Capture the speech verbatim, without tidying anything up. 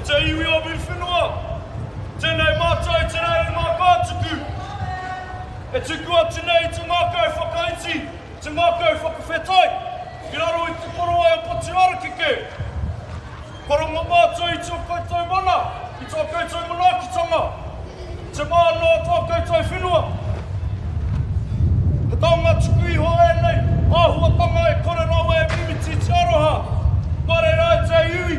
te iwi o mi whenua. Tēnei mātai, tēnei mā kātuku. E tuku atu nei te mākau whakaiti, te mākau whakawhetai. Ki raro i te poro ai o poti arakeke. Paronga mātai i tō koutou mana, i tō koutou manaakitanga. Te mānoa tō koutou whenua. He taonga tuku iho e nei, āhuatanga e kore rawa e mimiti te aroha. Mare rai te iwi.